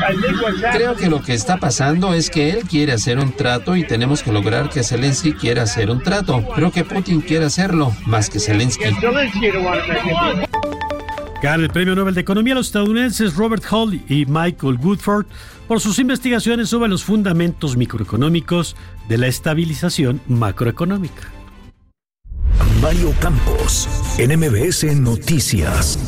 Creo que lo que está pasando es que él quiere hacer un trato y tenemos que lograr que Zelensky quiera hacer un trato. Creo que Putin quiere hacerlo más que Zelensky. Gana el Premio Nobel de Economía los estadounidenses Robert Hall y Michael Woodford por sus investigaciones sobre los fundamentos microeconómicos de la estabilización macroeconómica. Mario Campos, en MBS Noticias.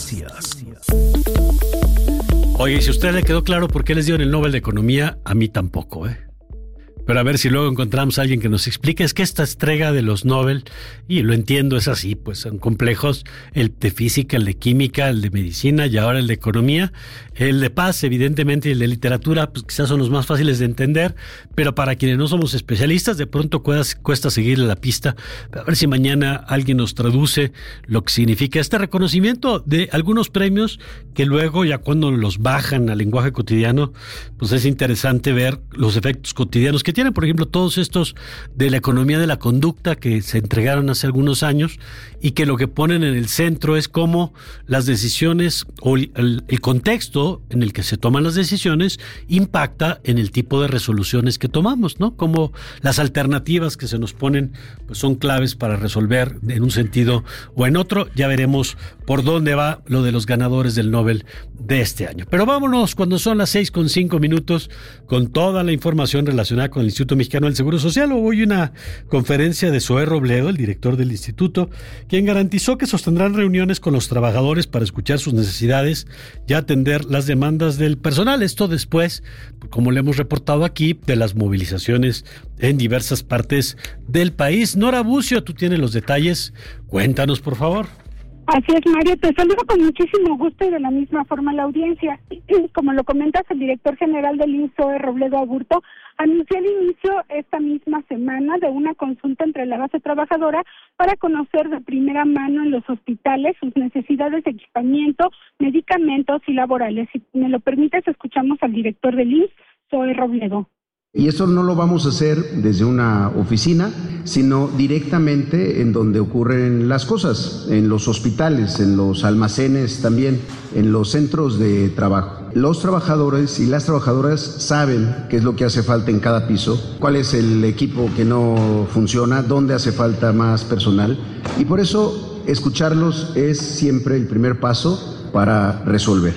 Oye, si a usted le quedó claro por qué les dieron el Nobel de Economía, a mí tampoco, Pero a ver si luego encontramos a alguien que nos explique. Es que esta entrega de los Nobel, y lo entiendo, es así, pues son complejos, el de física, el de química, el de medicina y ahora el de economía. El de paz, evidentemente, y el de literatura, pues quizás son los más fáciles de entender, pero para quienes no somos especialistas, de pronto cuesta seguirle la pista. A ver si mañana alguien nos traduce lo que significa este reconocimiento de algunos premios que luego, ya cuando los bajan al lenguaje cotidiano, pues es interesante ver los efectos cotidianos que tienen, por ejemplo, todos estos de la economía de la conducta que se entregaron hace algunos años y que lo que ponen en el centro es cómo las decisiones o el contexto en el que se toman las decisiones impacta en el tipo de resoluciones que tomamos, ¿no? Como las alternativas que se nos ponen pues son claves para resolver en un sentido o en otro. Ya veremos por dónde va lo de los ganadores del Nobel de este año. Pero vámonos cuando son las 6:05 con toda la información relacionada con el Instituto Mexicano del Seguro Social. Hubo hoy una conferencia de Zoé Robledo, el director del instituto, quien garantizó que sostendrán reuniones con los trabajadores para escuchar sus necesidades y atender las demandas del personal. Esto después, como le hemos reportado aquí, de las movilizaciones en diversas partes del país. Nora Bucio, tú tienes los detalles. Cuéntanos, por favor. Así es, Mario, te saludo con muchísimo gusto y de la misma forma la audiencia. Como lo comentas, el director general del IMSS, Zoé Robledo Aburto, anunció el inicio esta misma semana de una consulta entre la base trabajadora para conocer de primera mano en los hospitales sus necesidades de equipamiento, medicamentos y laborales. Si me lo permites, escuchamos al director del IMSS, Zoé Robledo. Y eso no lo vamos a hacer desde una oficina, sino directamente en donde ocurren las cosas, en los hospitales, en los almacenes también, en los centros de trabajo. Los trabajadores y las trabajadoras saben qué es lo que hace falta en cada piso, cuál es el equipo que no funciona, dónde hace falta más personal, y por eso escucharlos es siempre el primer paso para resolver.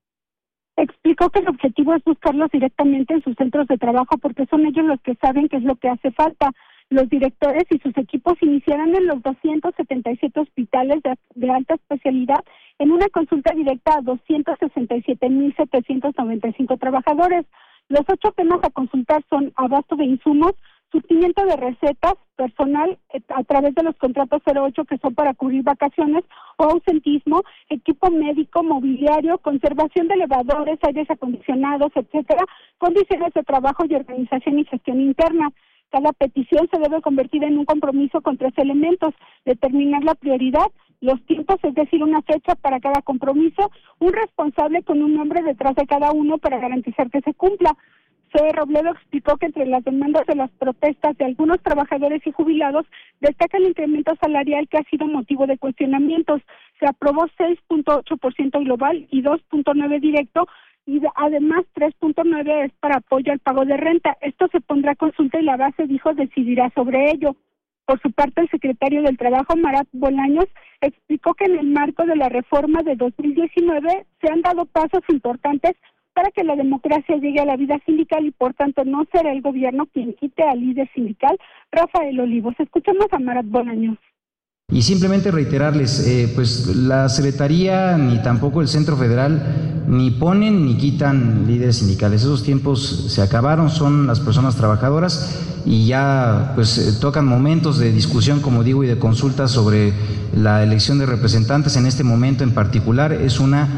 Explicó que el objetivo es buscarlos directamente en sus centros de trabajo porque son ellos los que saben qué es lo que hace falta. Los directores y sus equipos iniciarán en los 277 hospitales de alta especialidad en una consulta directa a 267,795 trabajadores. Los 8 temas a consultar son abasto de insumos, surtimiento de recetas, personal a través de los contratos 08 que son para cubrir vacaciones o ausentismo, equipo médico, mobiliario, conservación de elevadores, aires acondicionados, etcétera, condiciones de trabajo y organización y gestión interna. Cada petición se debe convertir en un compromiso con 3 elementos: determinar la prioridad, los tiempos, es decir, una fecha para cada compromiso, un responsable con un nombre detrás de cada uno para garantizar que se cumpla. Zoé Robledo explicó que entre las demandas de las protestas de algunos trabajadores y jubilados destaca el incremento salarial que ha sido motivo de cuestionamientos. Se aprobó 6.8% global y 2.9% directo, y además 3.9% es para apoyo al pago de renta. Esto se pondrá a consulta y la base, dijo, decidirá sobre ello. Por su parte, el secretario del Trabajo, Marat Bolaños, explicó que en el marco de la reforma de 2019 se han dado pasos importantes para que la democracia llegue a la vida sindical y por tanto no será el gobierno quien quite al líder sindical, Rafael Olivos. Escuchamos a Marat Bolaños. Y simplemente reiterarles, pues la Secretaría ni tampoco el Centro Federal ni ponen ni quitan líderes sindicales. Esos tiempos se acabaron, son las personas trabajadoras y ya pues tocan momentos de discusión, como digo, y de consulta sobre la elección de representantes. En este momento en particular es una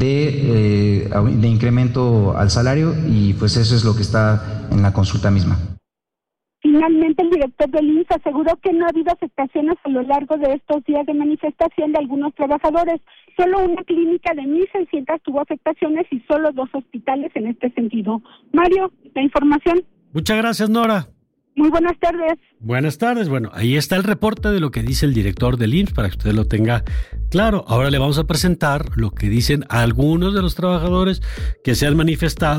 de incremento al salario y pues eso es lo que está en la consulta misma. Finalmente, el director del IMSS aseguró que no ha habido afectaciones a lo largo de estos días de manifestación de algunos trabajadores. Solo una clínica de 1,600 tuvo afectaciones y solo 2 hospitales en este sentido. Mario, la información. Muchas gracias, Nora. Muy buenas tardes. Buenas tardes. Bueno, ahí está el reporte de lo que dice el director del IMSS para que usted lo tenga claro. Ahora le vamos a presentar lo que dicen algunos de los trabajadores que se han manifestado